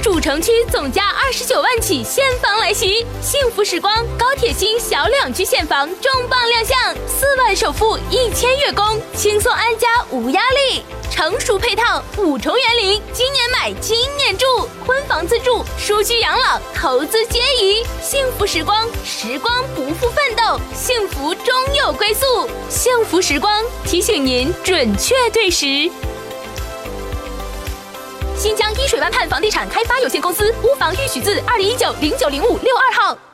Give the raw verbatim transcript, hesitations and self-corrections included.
主城区总价二十九万起现房来袭，幸福时光高铁新小两居现房重磅亮相，四万首付一千月供，轻松安家无压力。成熟配套五重园林，今年买今年住，婚房自住、舒居养老、投资皆宜。幸福时光，时光不负奋斗，幸福终有归宿。幸福时光提醒您准确对时。新疆依水湾畔房地产开发有限公司屋房预许字二零一九零九零五六二号。